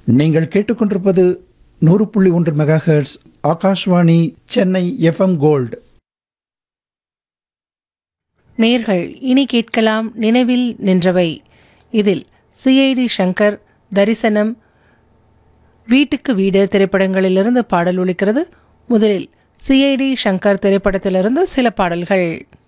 நீங்கள் கேட்டுக்கொண்டிருப்பது 100.1 megahertz Akashvani Chennai FM gold. நேர்கள் இனி கேட்கலாம் நினைவில் நின்றவை. இதில் சிஐடி சங்கர், தரிசனம், வீட்டுக்கு வீடு திரைப்படங்களிலிருந்து பாடல் ஒலிக்கிறது. முதலில் சிஐடி சங்கர் திரைப்படத்திலிருந்து சில பாடல்கள்.